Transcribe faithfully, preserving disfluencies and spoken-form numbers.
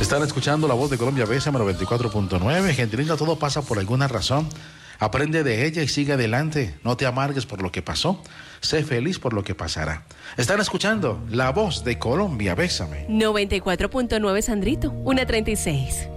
Están escuchando La Voz de Colombia, Bésame noventa y cuatro punto nueve. Gente linda, todo pasa por alguna razón. Aprende de ella y sigue adelante. No te amargues por lo que pasó. Sé feliz por lo que pasará. Están escuchando La Voz de Colombia, Bésame. noventa y cuatro punto nueve, Sandrito. una treinta y seis.